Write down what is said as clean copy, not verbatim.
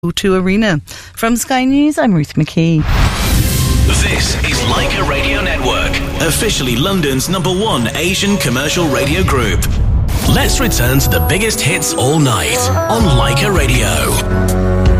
O2 Arena. From Sky News, I'm Ruth McKee. This is Leica Radio Network, officially London's #1 Asian commercial radio group. Let's return to the biggest hits all night on Leica Radio.